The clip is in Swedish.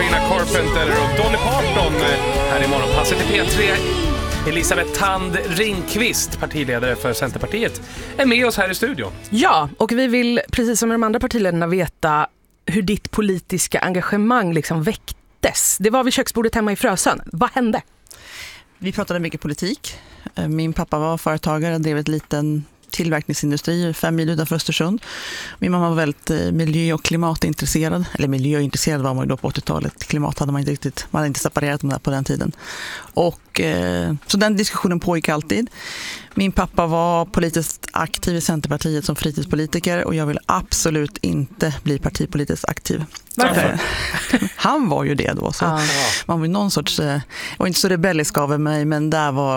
Sabrina Carpenter och Dolly Parton här i morgonpasset i P3. Elisabeth Thand Ringqvist, partiledare för Centerpartiet, är med oss här i studion. Ja, och vi vill precis som de andra partiledarna veta hur ditt politiska engagemang liksom väcktes. Det var vid köksbordet hemma i Frösön. Vad hände? Vi pratade mycket politik. Min pappa var företagare och drev ett liten tillverkningsindustri 5 mil utanför Östersund. Min mamma var väldigt miljö- och klimatintresserad. Eller miljöintresserad var man ju då på 80-talet. Klimat hade man inte riktigt, man hade inte separerat med det på den tiden. Och så den diskussionen pågick alltid. Min pappa var politiskt aktiv i Centerpartiet som fritidspolitiker och jag vill absolut inte bli partipolitiskt aktiv. Varför? Han var ju det då. Så man var ju någon sorts, jag var inte så rebellisk av mig, men där var